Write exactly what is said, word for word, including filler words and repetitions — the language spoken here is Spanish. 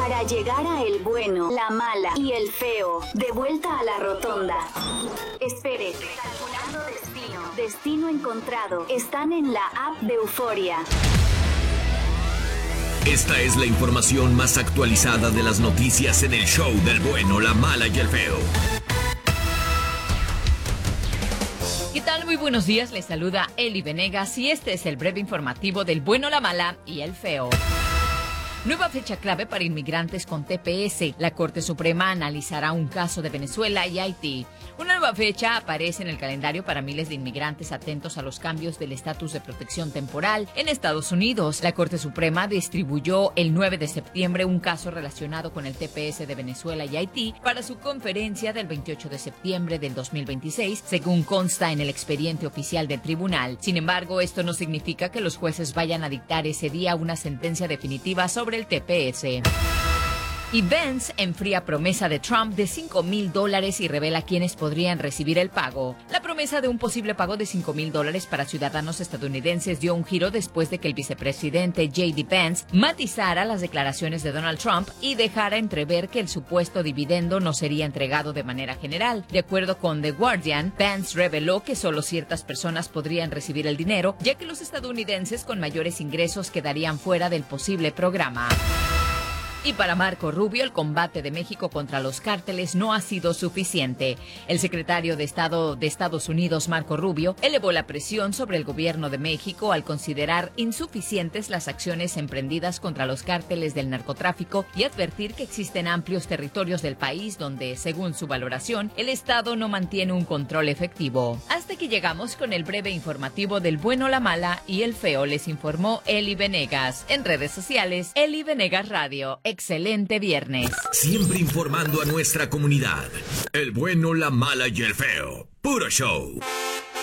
para llegar a el bueno, la mala y el feo. De vuelta a la rotonda. Espere, calculando destino. Destino encontrado. Están en la app de Euforia. Esta es la información más actualizada de las noticias en el show del bueno, la mala y el feo. ¿Qué tal? Muy buenos días, les saluda Eli Venegas y este es el breve informativo del bueno, la mala y el feo. Nueva fecha clave para inmigrantes con T P S. La Corte Suprema analizará un caso de Venezuela y Haití. Una nueva fecha aparece en el calendario para miles de inmigrantes atentos a los cambios del estatus de protección temporal en Estados Unidos. La Corte Suprema distribuyó el nueve de septiembre un caso relacionado con el T P S de Venezuela y Haití para su conferencia del veintiocho de septiembre del dos mil veintiséis, según consta en el expediente oficial del tribunal. Sin embargo, esto no significa que los jueces vayan a dictar ese día una sentencia definitiva sobre el T P S. Y Vance enfría promesa de Trump de cinco mil dólares y revela quiénes podrían recibir el pago. La promesa de un posible pago de cinco mil dólares para ciudadanos estadounidenses dio un giro después de que el vicepresidente J D Vance matizara las declaraciones de Donald Trump y dejara entrever que el supuesto dividendo no sería entregado de manera general. De acuerdo con The Guardian, Vance reveló que solo ciertas personas podrían recibir el dinero, ya que los estadounidenses con mayores ingresos quedarían fuera del posible programa. Y para Marco Rubio, el combate de México contra los cárteles no ha sido suficiente. El secretario de Estado de Estados Unidos, Marco Rubio, elevó la presión sobre el gobierno de México al considerar insuficientes las acciones emprendidas contra los cárteles del narcotráfico y advertir que existen amplios territorios del país donde, según su valoración, el Estado no mantiene un control efectivo. Hasta que llegamos con el breve informativo del bueno, la mala y el feo, les informó Eli Venegas. En redes sociales, Eli Venegas Radio. Excelente viernes. Siempre informando a nuestra comunidad. El bueno, la mala y el feo. Puro show.